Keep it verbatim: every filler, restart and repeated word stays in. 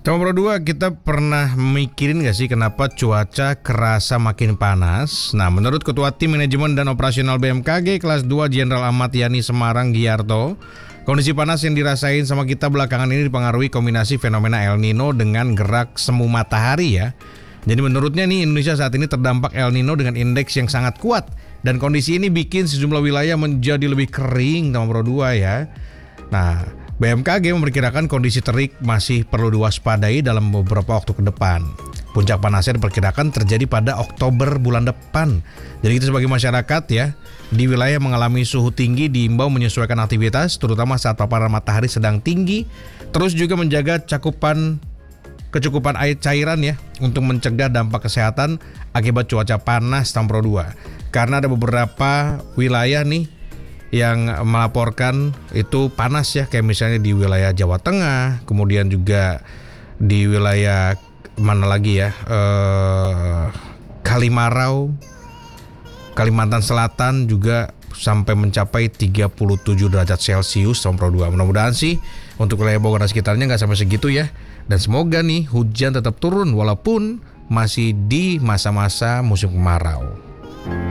Sama Pro dua, kita pernah mikirin gak sih kenapa cuaca kerasa makin panas? Nah, menurut Ketua Tim Manajemen dan Operasional B M K G Kelas dua Jenderal Ahmad Yani Semarang Giarto, kondisi panas yang dirasain sama kita belakangan ini dipengaruhi kombinasi fenomena El Nino dengan gerak semu matahari ya. Jadi menurutnya nih, Indonesia saat ini terdampak El Nino dengan indeks yang sangat kuat. Dan kondisi ini bikin sejumlah wilayah menjadi lebih kering, sama Pro dua ya. Nah, B M K G memperkirakan kondisi terik masih perlu diwaspadai dalam beberapa waktu ke depan. Puncak panasnya diperkirakan terjadi pada Oktober bulan depan. Jadi kita sebagai masyarakat ya, di wilayah mengalami suhu tinggi diimbau menyesuaikan aktivitas, terutama saat paparan matahari sedang tinggi. Terus juga menjaga cakupan kecukupan air cairan ya, untuk mencegah dampak kesehatan akibat cuaca panas sama Pro dua. Karena ada beberapa wilayah nih yang melaporkan itu panas ya, kayak misalnya di wilayah Jawa Tengah, kemudian juga di wilayah mana lagi ya, eh, Kalimarau, Kalimantan Selatan juga sampai mencapai tiga puluh tujuh derajat Celcius sama Pro dua. Mudah-mudahan sih untuk wilayah Bogor dan sekitarnya nggak sampai segitu ya, dan semoga nih hujan tetap turun walaupun masih di masa-masa musim kemarau.